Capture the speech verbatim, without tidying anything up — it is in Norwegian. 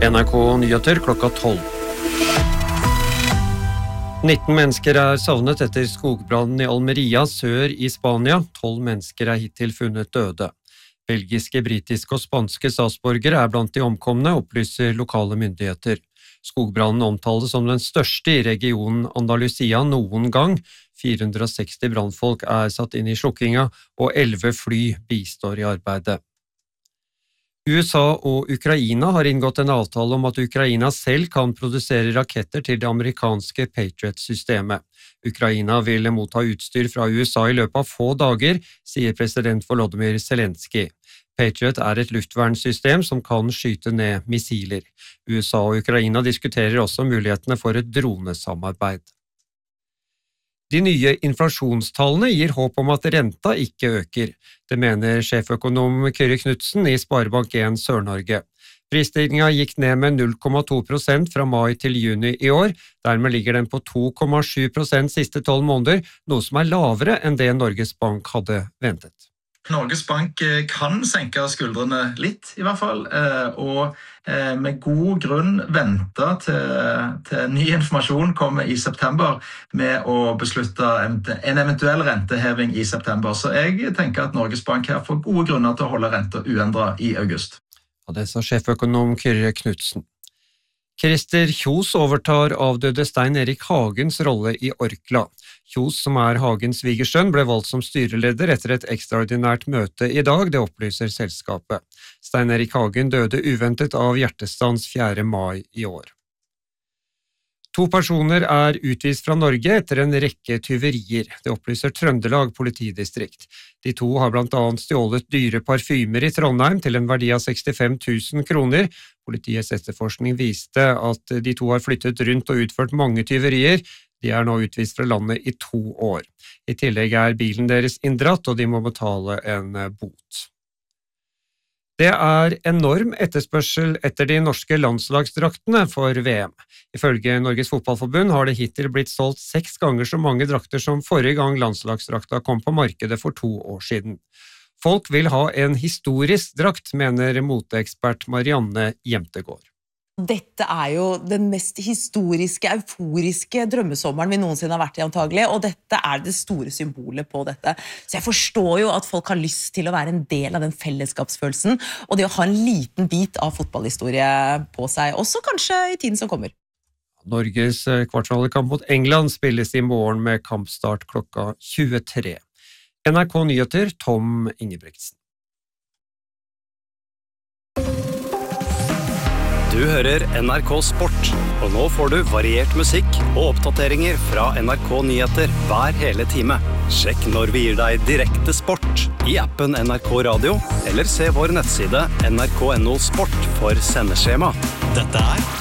N R K Nyheter klokka tolv. nitten mennesker er savnet etter skogbrannen i Almeria sør i Spania. tolv mennesker er hittil funnet døde. Belgiske, britiske og spanske statsborgere er blant de omkomne, opplyser lokale myndigheter. Skogbrannen omtales som den største i regionen Andalusia noen gang. fire hundre og seksti brannfolk er satt inn i slukkinga, og elleve fly bistår i arbeidet. U S A og Ukraina har inngått en avtale om at Ukraina selv kan produsere raketter til det amerikanske Patriot-systemet. Ukraina vil motta utstyr fra U S A i løpet av få dager, sier president Volodymyr Zelensky. Patriot er et luftvernsystem som kan skyte ned missiler. U S A og Ukraina diskuterer også mulighetene for et dronesamarbeid. De nye inflasjonstallene gir håp om at renta ikke øker. Det mener sjeføkonom Kyrre Knudsen i Sparebank en Sør-Norge. Prisstigningen gikk ned med null komma to prosent fra mai til juni i år. Dermed ligger den på to komma sju prosent siste tolv måneder, noe som er lavere enn det Norges Bank hadde ventet. Norges Bank kan senke skuldrene litt i hvert fall, og med god grunn vente til, til ny informasjon kommer i september med å beslutte en eventuell renteheving i september. Så jeg tenker at Norges Bank her får gode grunner til å holde renta uendret i august. Og det sa sjeføkonom Kyrre Knudsen. Christer Kjos overtar avdøde Stein Erik Hagens rolle i Orkla. Kjos, som er Hagens svigersønn, ble valgt som styreleder etter et ekstraordinært møte i dag, det opplyser selskapet. Stein Erik Hagen døde uventet av hjertestans fjerde mai i år. To personer er utvist fra Norge etter en rekke tyverier, det opplyser Trøndelag politidistrikt. De to har blant annet stjålet dyre parfymer i Trondheim til en verdi av sekstifem tusen kroner. Politiets etterforskning viste at de to har flyttet rundt og utført mange tyverier. De er nå utvist fra landet i to år. I tillegg er bilen deres inndratt, og de må betale en bot. Det er enorm etterspørsel etter de norske landslagsdraktene for V M. Ifølge Norges Fotballforbund har det hittil blitt solgt seks ganger så mange drakter som forrige gang landslagsdrakta kom på markedet for to år siden. Folk vil ha en historisk drakt, mener moteekspert Marianne Jemtegård. Dette er jo den mest historiske, euforiske drømmesommeren vi noensinne har vært i antagelig, og dette er det store symbolet på dette. Så jeg forstår jo at folk har lyst til å være en del av den fellesskapsfølelsen, og det å ha en liten bit av fotballhistorie på seg, også kanskje i tiden som kommer. Norges kvartfinalekamp mot England spilles i morgen med kampstart klokka tjuetre. N R K Nyheter, Tom Ingebrigtsen. Du hører N R K Sport, og nå får du variert musikk og oppdateringer fra N R K Nyheter hver hele time. Sjekk når vi gir deg direkte sport i appen N R K Radio, eller se vår nettside N R K punktum no sport for sendeskjema. Dette er